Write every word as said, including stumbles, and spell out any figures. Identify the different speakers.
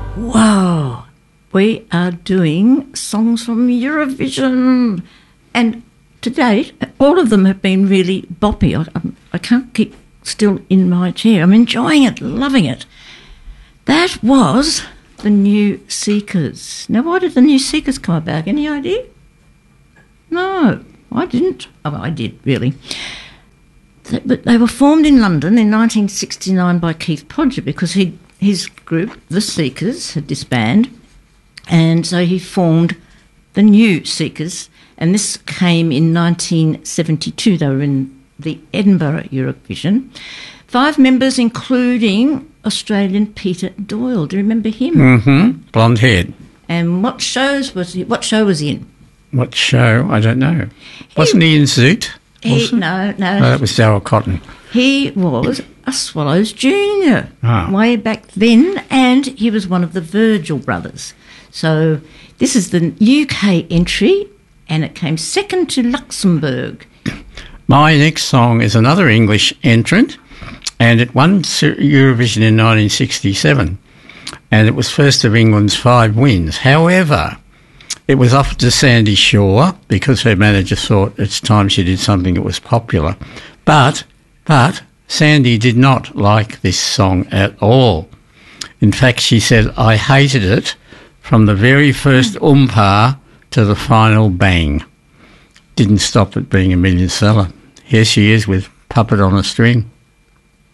Speaker 1: Wow, we are doing songs from Eurovision, and to date, all of them have been really boppy. I, I can't keep still in my chair. I'm enjoying it, loving it. That was the New Seekers. Now, why did the New Seekers come about? Any idea? No, I didn't. Oh, I did, really. But they were formed in London in nineteen sixty-nine by Keith Podger because he, his group, The Seekers, had disbanded, and so he formed the New Seekers, and this came in nineteen seventy-two. They were in the Edinburgh Eurovision. Five members, including Australian Peter Doyle. Do you remember him?
Speaker 2: Mm-hmm. Blonde head.
Speaker 1: And what shows was he? What show was he in?
Speaker 2: What show? I don't know. Wasn't he in Zoot?
Speaker 1: He, no, no.
Speaker 2: No, that was Darryl Cotton.
Speaker 1: He was a Swallows Junior
Speaker 2: Ah.
Speaker 1: way back then, and he was one of the Virgil brothers. So this is the U K entry, and it came second to Luxembourg.
Speaker 2: My next song is another English entrant, and it won Eurovision in nineteen sixty-seven, and it was first of England's five wins. However, it was offered to Sandy Shaw because her manager thought it's time she did something that was popular. But, but Sandy did not like this song at all. In fact, she said, I hated it from the very first umpah to the final bang. Didn't stop it being a million seller. Here she is with Puppet on a String.